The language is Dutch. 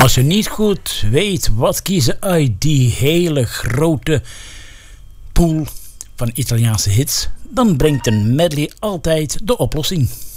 Als je niet goed weet wat kiezen uit die hele grote pool van Italiaanse hits, dan brengt een medley altijd de oplossing.